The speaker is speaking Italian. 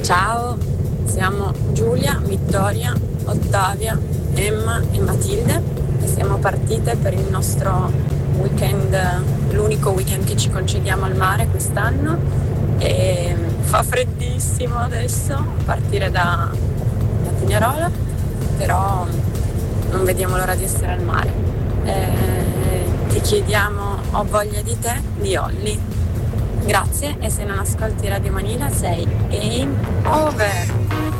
Ciao, siamo Giulia, Vittoria, Ottavia, Emma e Matilde e siamo partite per il nostro weekend, l'unico weekend che ci concediamo al mare quest'anno, e fa freddissimo adesso a partire da Pinerolo, però non vediamo l'ora di essere al mare. Ti chiediamo Ho voglia di te di Olly. Grazie, e se non ascolti Radio Manila sei game over.